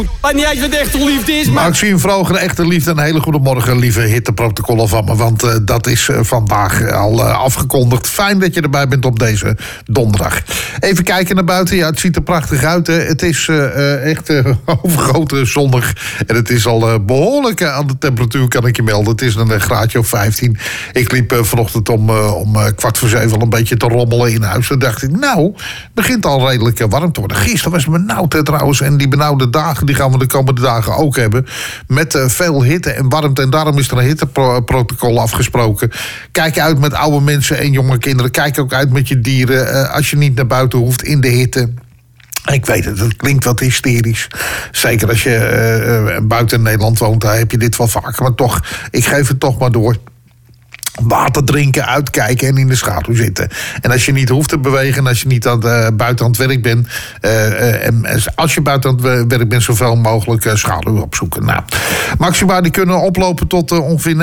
Maakt niet uit wat echte liefde is, maar... Maxime Vroger, echte liefde. Een hele goede morgen, lieve hitteprotocollen van me. Want dat is vandaag al afgekondigd. Fijn dat je erbij bent op deze donderdag. Even kijken naar buiten. Ja, het ziet er prachtig uit. Hè. Het is echt overgoten zonnig. En het is al behoorlijk aan de temperatuur, kan ik je melden. Het is een graadje of 15. Ik liep vanochtend om 6:15 al een beetje te rommelen in huis. Toen dacht ik, nou, het begint al redelijk warm te worden. Gisteren was het benauwd trouwens. En die benauwde dagen, die gaan we de komende dagen ook hebben. Met veel hitte en warmte. En daarom is er een hitteprotocol afgesproken. Kijk uit met oude mensen en jonge kinderen. Kijk ook uit met je dieren. Als je niet naar buiten hoeft in de hitte. Ik weet het klinkt wat hysterisch. Zeker als je buiten Nederland woont, daar heb je dit wel vaker. Maar toch, ik geef het toch maar door. Water drinken, uitkijken en in de schaduw zitten. En als je niet hoeft te bewegen, als je niet buiten aan het werk bent... en als je buiten aan het werk bent, zoveel mogelijk schaduw opzoeken. Nou, maxima die kunnen oplopen tot ongeveer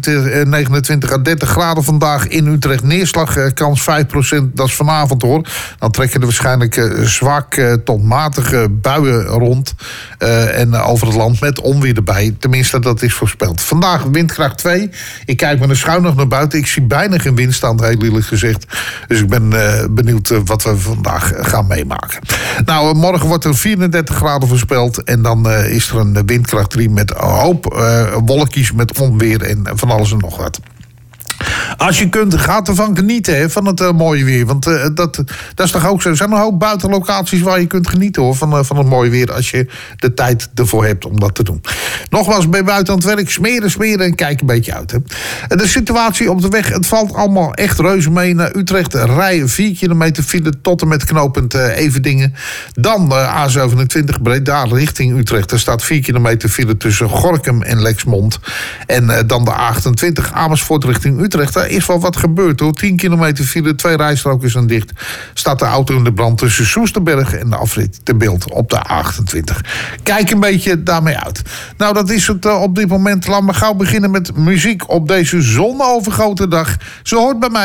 29 à 30 graden vandaag in Utrecht. Neerslag, kans 5%, dat is vanavond hoor. Dan trekken er waarschijnlijk zwak tot matige buien rond. En over het land met onweer erbij. Tenminste, dat is voorspeld. Vandaag windkracht 2. Ik kijk met een schuin nog naar buiten. Ik zie bijna geen wind staan, heel eerlijk gezegd. Dus ik ben benieuwd wat we vandaag gaan meemaken. Nou, morgen wordt er 34 graden voorspeld. En dan is er een windkracht 3 met een hoop wolkjes met onweer en van alles en nog wat. Als je kunt, ga ervan genieten hè, van het mooie weer. Want dat is toch ook zo. Er zijn een hoop buitenlocaties waar je kunt genieten hoor, van het mooie weer. Als je de tijd ervoor hebt om dat te doen. Nogmaals, ben je buiten aan het werk. Smeren en kijk een beetje uit. Hè. De situatie op de weg, het valt allemaal echt reuze mee. Naar Utrecht rijden 4 kilometer file tot en met knooppunt Everdingen. Dan A27 Breda richting Utrecht. Er staat 4 kilometer file tussen Gorinchem en Lexmond. En dan de A28 Amersfoort richting Utrecht. Daar is wel wat gebeurd hoor. 10 kilometer file, 2 rijstroken zijn dicht. Staat de auto in de brand tussen Soesterberg en de afrit te beeld op de A28. Kijk een beetje daarmee uit. Nou, dat is het op dit moment. Laat me gauw beginnen met muziek op deze zonovergoten dag. Zo hoort bij mij.